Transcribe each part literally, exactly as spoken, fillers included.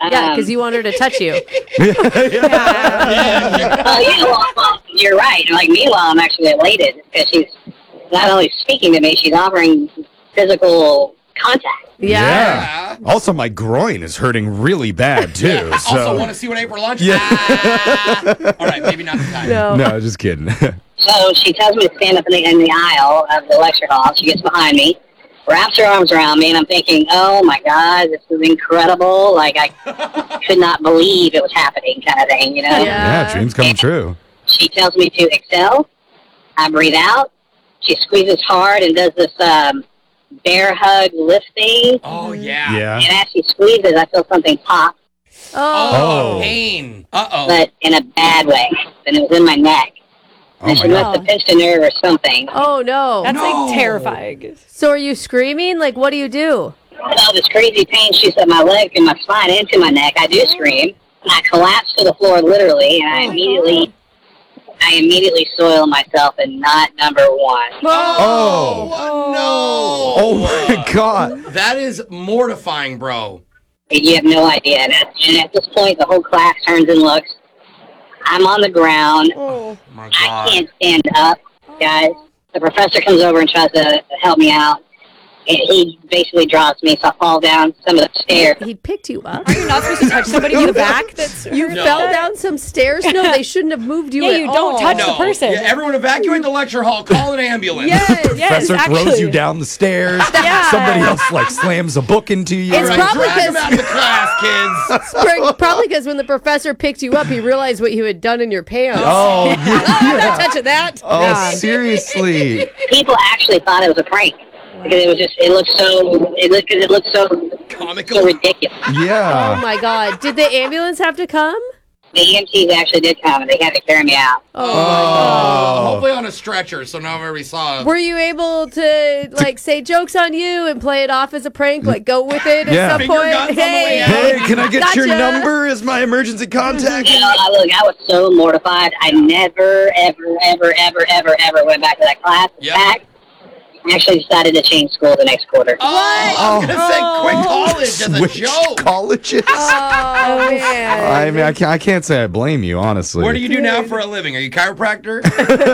Yeah, because you want her to touch you. Well, yeah, well, well, you're right. Like, meanwhile, I'm actually elated because she's not only speaking to me, she's offering physical contact. Yeah. Yeah. Also, my groin is hurting really bad, too. I so. also want to see what I ate for lunch. Yeah. Ah. All right, maybe not the time. No. No, just kidding. So she tells me to stand up in the, in the aisle of the lecture hall. She gets behind me, wraps her arms around me, and I'm thinking, oh, my God, this is incredible. Like, I could not believe it was happening kind of thing, you know? Yeah. Yeah, dreams come true. She tells me to exhale. I breathe out. She squeezes hard and does this um, bear hug lift thing. Oh, yeah. Yeah. And as she squeezes, I feel something pop, Oh, Oh. pain. Uh-oh. but in a bad way. And it was in my neck. Oh, And my she God. must have pinched a nerve or something. Oh, no. That's No. like terrifying. So are you screaming? Like, what do you do? I felt this crazy pain shoots up my leg and my spine into my neck. I do scream. And I collapse to the floor literally, and I immediately, I immediately soil myself in knot number one. Oh, Oh, no. my God. That is mortifying, bro. You have no idea. And at, and at this point, the whole class turns and looks. I'm on the ground. Oh. Oh, my I God. can't stand up, guys. The professor comes over and tries to help me out. And he basically drops me, so I fall down some of the stairs. He picked you up. Are you not supposed to touch somebody in the back? That's You No. fell down some stairs? No, they shouldn't have moved you Yeah, at you don't all. touch No. the person. Yeah, everyone evacuate the lecture hall. Call an ambulance. Yes. Yes, Professor throws actually. you down the stairs. Yeah. Somebody else, like, slams a book into you. It's All right, probably drag him 'cause- out of the class, kids. Spring- Probably because when the professor picked you up, he realized what you had done in your pants. Oh, yeah. I'm not touching that. Oh, Yeah. seriously. People actually thought it was a prank because it was just it looked so it looked it looked so Comical. so ridiculous. Oh Yeah. my God. Did the ambulance have to come? The E M Ts actually did come and they had to carry me out. Oh, my Oh, God. hopefully on a stretcher, so now everybody saw. Were you able to like say jokes on you and play it off as a prank? Like go with it at Yeah. some Finger point? guns on the way Hey, out. Hey, can I get your Gotcha. number as my emergency contact? You know, I, look, I was so mortified. I never, ever, ever, ever, ever, ever went back to that class. In Yep. fact, I actually decided to change school the next quarter. Oh, I was going to say quit Oh. college as a Switch joke. colleges? Oh man. I mean, I can't, I can't say I blame you, honestly. What do you do now for a living? Are you a chiropractor?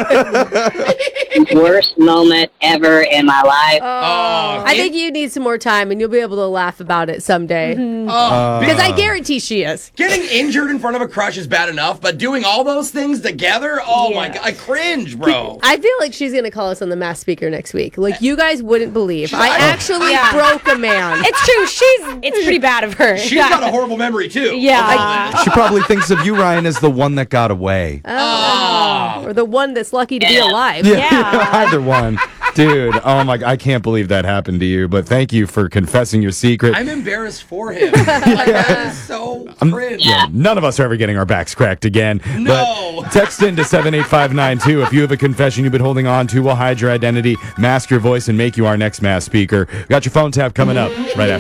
Worst moment ever in my life. Oh, I think you need some more time, and you'll be able to laugh about it someday. Oh, Because I guarantee she is. getting injured in front of a crush is bad enough, but doing all those things together, oh my Yeah. God, I cringe, bro. I feel like she's gonna call us on the Mass Speaker next week. Like you guys wouldn't believe. I actually Yeah. broke a man. It's true. She's. It's pretty bad of her. She's got a horrible memory too. Yeah. She probably thinks of you, Ryan, as the one that got away. Oh. Or the one that's lucky to be alive. Yeah. Either one. Dude, oh my, I can't believe that happened to you, but thank you for confessing your secret. I'm embarrassed for him. Like, that is so cringe. Yeah, none of us are ever getting our backs cracked again. No. But text into seven eight five nine two if you have a confession you've been holding on to. We'll hide your identity, mask your voice, and make you our next mass speaker. We got your phone tap coming up right after.